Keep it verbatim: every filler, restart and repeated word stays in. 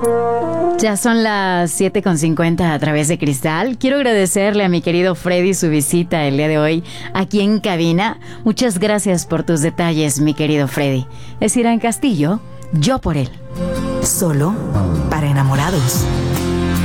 Ya son las siete con cincuenta a través de Cristal. Quiero agradecerle a mi querido Freddy su visita el día de hoy aquí en cabina. Muchas gracias por tus detalles, mi querido Freddy. Es Irán Castillo, yo por él. Solo para enamorados.